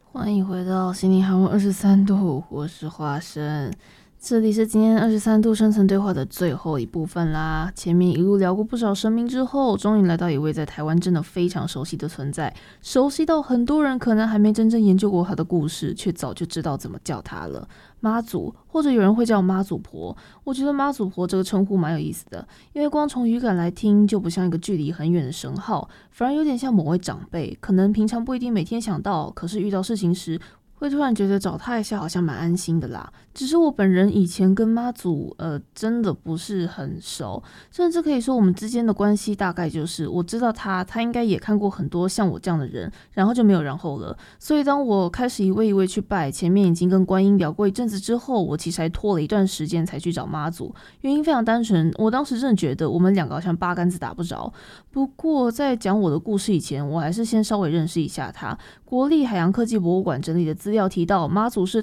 欢迎回到心灵韩文23度，我是花生。这里是今天23度深层对话的最后一部分啦。前面一路聊过不少神明之后，终于来到一位在台湾真的非常熟悉的存在，熟悉到很多人可能还没真正研究过他的故事，却早就知道怎么叫他了。妈祖，或者有人会叫妈祖婆。我觉得妈祖婆这个称呼蛮有意思的，因为光从语感来听，就不像一个距离很远的神号，反而有点像某位长辈，可能平常不一定每天想到，可是遇到事情时会突然觉得找他一下好像蛮安心的啦。只是我本人以前跟妈祖真的不是很熟，甚至可以说我们之间的关系大概就是我知道他应该也看过很多像我这样的人，然后就没有然后了。所以当我开始一位一位去拜，前面已经跟观音聊过一阵子之后，我其实还拖了一段时间才去找妈祖。原因非常单纯，我当时真的觉得我们两个好像八竿子打不着。不过在讲我的故事以前，我还是先稍微认识一下他。国立海洋科技博物馆整理的资料提到，妈祖是